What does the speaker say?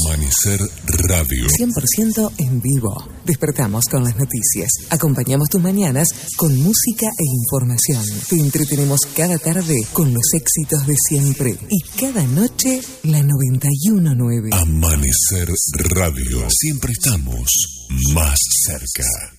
Amanecer Radio. 100% en vivo. Despertamos con las noticias. Acompañamos tus mañanas con música e información. Te entretenemos cada tarde con los éxitos de siempre. Y cada noche, la 91.9. Amanecer Radio. Siempre estamos más cerca.